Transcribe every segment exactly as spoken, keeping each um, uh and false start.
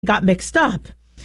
got mixed up.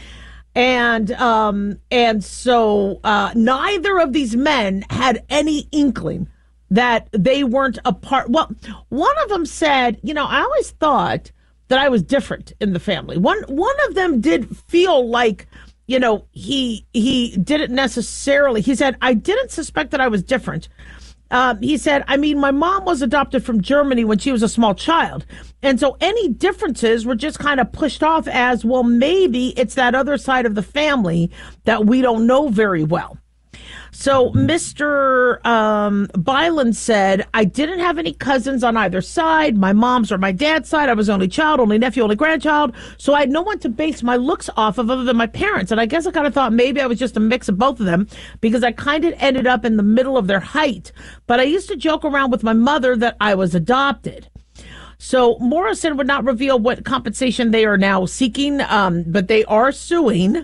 And um, and so uh, neither of these men had any inkling that they weren't a part. Well, one of them said, you know, I always thought that I was different in the family. One one of them did feel like, you know, he he didn't necessarily. He said, I didn't suspect that I was different. Um, he said, I mean, my mom was adopted from Germany when she was a small child. And so any differences were just kind of pushed off as, well, maybe it's that other side of the family that we don't know very well. So Mister Um, Byland said, I didn't have any cousins on either side, my mom's or my dad's side. I was only child, only nephew, only grandchild. So I had no one to base my looks off of other than my parents. And I guess I kind of thought maybe I was just a mix of both of them because I kind of ended up in the middle of their height. But I used to joke around with my mother that I was adopted. So Morrison would not reveal what compensation they are now seeking, um, but they are suing.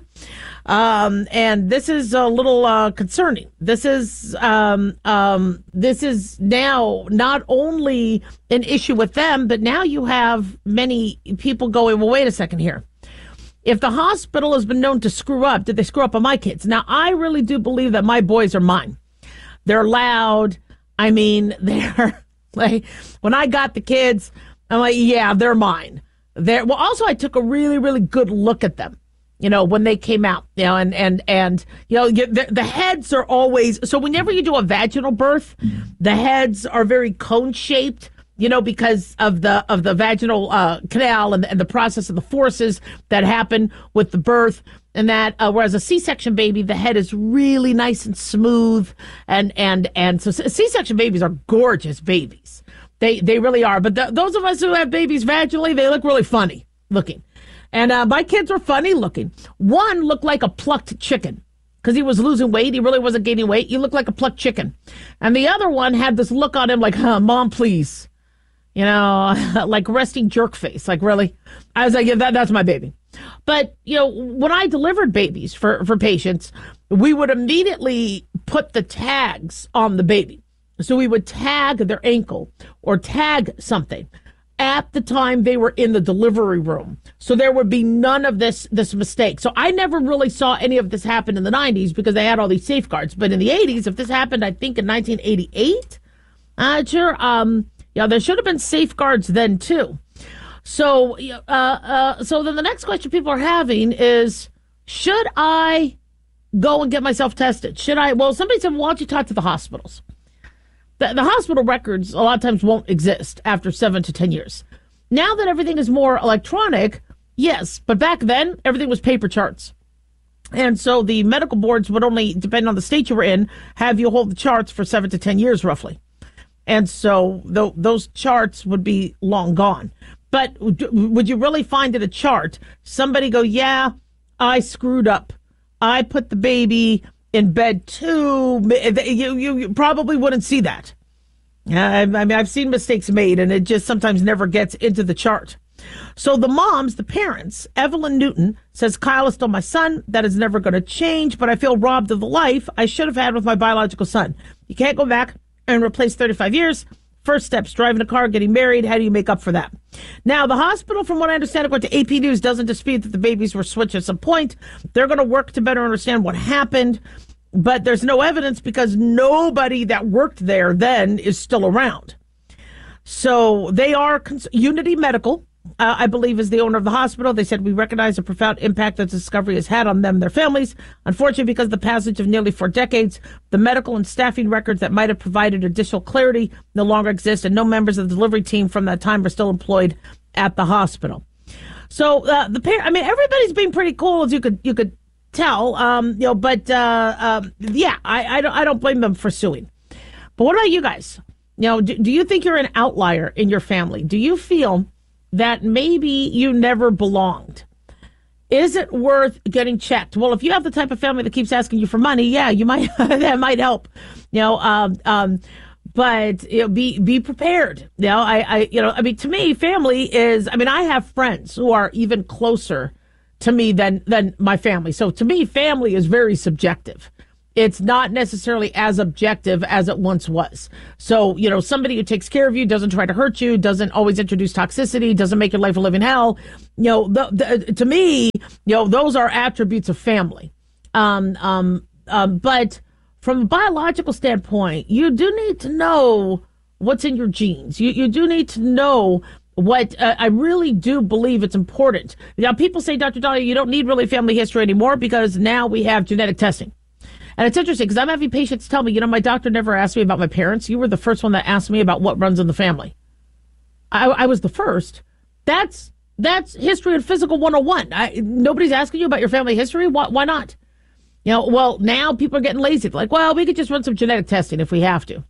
Um, and this is a little uh, concerning. This is um, um, this is now not only an issue with them, but now you have many people going, well, wait a second here. If the hospital has been known to screw up, did they screw up on my kids? Now, I really do believe that my boys are mine. They're loud. I mean, they're like, when I got the kids, I'm like, yeah, they're mine. They're, well, also, I took a really, really good look at them. You know, when they came out, you know, and, and, and, you know, the, the heads are always, so whenever you do a vaginal birth, the heads are very cone shaped, you know, because of the, of the vaginal uh, canal and, and the process of the forces that happen with the birth and that, uh, whereas a C-section baby, the head is really nice and smooth. And, and, and so C-section babies are gorgeous babies. They, they really are. But the, those of us who have babies vaginally, they look really funny looking. And uh, my kids were funny looking. One looked like a plucked chicken because he was losing weight. He really wasn't gaining weight. He looked like a plucked chicken. And the other one had this look on him like, huh, Mom, please. You know, like resting jerk face. Like, really? I was like, yeah, that, that's my baby. But, you know, when I delivered babies for, for patients, we would immediately put the tags on the baby. So we would tag their ankle or tag something at the time they were in the delivery room. So there would be none of this this mistake. So I never really saw any of this happen in the nineties because they had all these safeguards. But in the eighties, if this happened, I think in nineteen eighty-eight, uh, sure, um, yeah, there should have been safeguards then too. So, uh, uh, so then the next question people are having is, should I go and get myself tested? Should I? Well, somebody said, why don't you talk to the hospitals? The, the hospital records a lot of times won't exist after seven to ten years. Now that everything is more electronic, yes, but back then everything was paper charts. And so the medical boards would only, depending on the state you were in, have you hold the charts for seven to ten years roughly. And so th- those charts would be long gone. But w- would you really find in a chart somebody go, yeah, I screwed up. I put the baby in bed too? You, you, you probably wouldn't see that. I, I mean, I've seen mistakes made, and it just sometimes never gets into the chart. So the moms, the parents, Evelyn Newton says, Kyle is still my son. That is never going to change, but I feel robbed of the life I should have had with my biological son. You can't go back and replace thirty-five years. First steps, driving a car, getting married. How do you make up for that? Now, the hospital, from what I understand, according to A P News, doesn't dispute that the babies were switched at some point. They're going to work to better understand what happened, but there's no evidence because nobody that worked there then is still around. So they are, cons- Unity Medical, uh, I believe, is the owner of the hospital. They said, we recognize the profound impact that the discovery has had on them and their families. Unfortunately, because of the passage of nearly four decades, the medical and staffing records that might have provided additional clarity no longer exist, and no members of the delivery team from that time are still employed at the hospital. So uh, the par- I mean, everybody's being pretty cool, as you could you could tell. Um, you know, but uh, um, yeah, I, I don't I don't blame them for suing. But what about you guys? You know, do, do you think you're an outlier in your family? Do you feel that maybe you never belonged? Is it worth getting checked? Well, if you have the type of family that keeps asking you for money, yeah, you might that might help. You know, um, um, but you know, be be prepared. You know, I, I, you know, I mean, to me, family is. I mean, I have friends who are even closer to me than than my family. So to me, family is very subjective. it's not necessarily as objective as it once was. So, you know, somebody who takes care of you, doesn't try to hurt you, doesn't always introduce toxicity, doesn't make your life a living hell. You know, the, the, to me, you know, those are attributes of family. Um, um, um, but from a biological standpoint, you do need to know what's in your genes. You, you do need to know what uh, I really do believe it's important. Now, people say, Doctor Dahlia, you don't need really family history anymore because now we have genetic testing. And it's interesting because I'm having patients tell me, you know, my doctor never asked me about my parents. You were the first one that asked me about what runs in the family. I, I was the first. That's that's history and physical one oh one. I, nobody's asking you about your family history. Why, why not? You know, well, now people are getting lazy. They're like, well, we could just run some genetic testing if we have to.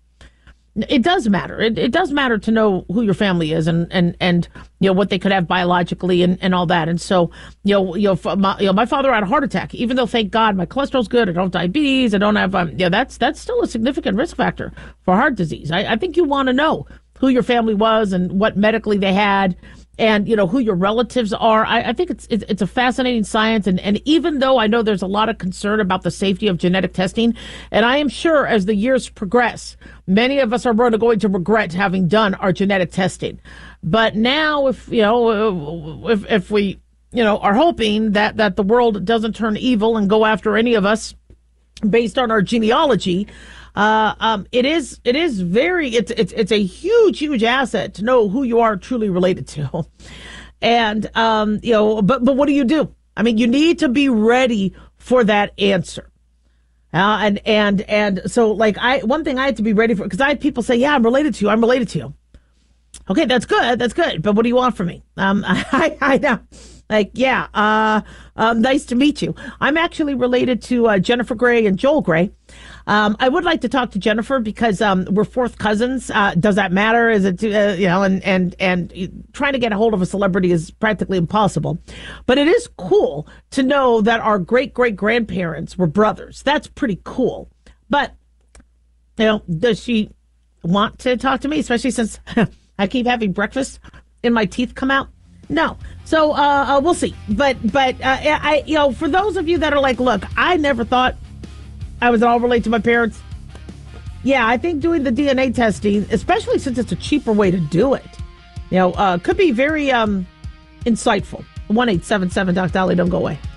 It does matter. It, it does matter to know who your family is and, and, and you know, what they could have biologically and, and all that. And so, you know, you know, my, you know, my father had a heart attack, even though, thank God, my cholesterol's good. I don't have diabetes. I don't have, um, yeah, that's, that's still a significant risk factor for heart disease. I, I think you want to know who your family was and what medically they had and, you know, who your relatives are. I, I think it's, it's, it's a fascinating science. And, and even though I know there's a lot of concern about the safety of genetic testing, and I am sure as the years progress, many of us are going to regret having done our genetic testing. But now, if, you know, if, if we, you know, are hoping that, that the world doesn't turn evil and go after any of us based on our genealogy, Uh, um, it is, it is very, it's, it's, it's a huge, huge asset to know who you are truly related to. And, um, you know, but, but what do you do? I mean, you need to be ready for that answer. Uh, and, and, and so like I, one thing I had to be ready for, because I had people say, yeah, I'm related to you. I'm related to you. Okay. That's good. That's good. But what do you want from me? Um, I, I know. Like, yeah, uh, um, nice to meet you. I'm actually related to uh, Jennifer Grey and Joel Grey. Um, I would like to talk to Jennifer because um, we're fourth cousins. Uh, does that matter? Is it, uh, you know, and, and, and trying to get a hold of a celebrity is practically impossible. But it is cool to know that our great-great-grandparents were brothers. That's pretty cool. But, you know, does she want to talk to me, especially since I keep having breakfast and my teeth come out? No. So uh, uh, we'll see. But, but uh, I, you know, for those of you that are like, look, I never thought I was at all related to my parents. Yeah, I think doing the D N A testing, especially since it's a cheaper way to do it, you know, uh, could be very um, insightful. one eight seven seven Doc Dolly. Don't go away.